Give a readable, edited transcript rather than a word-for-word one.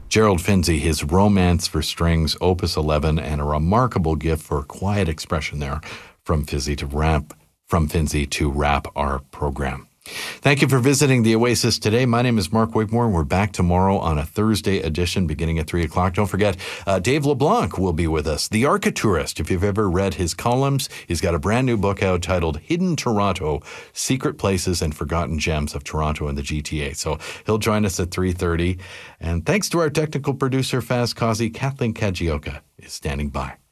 Gerald Finzi, his Romance for Strings, Opus 11, and a remarkable gift for quiet expression there from Finzi to wrap our program. Thank you for visiting the Oasis today. My name is Mark Wigmore. We're back tomorrow on a Thursday edition beginning at 3 o'clock. Don't forget, Dave LeBlanc will be with us, the Architourist. If you've ever read his columns, he's got a brand new book out titled Hidden Toronto, Secret Places and Forgotten Gems of Toronto and the GTA. So he'll join us at 3:30. And thanks to our technical producer, Faz Kazi, Kathleen Kajioka is standing by.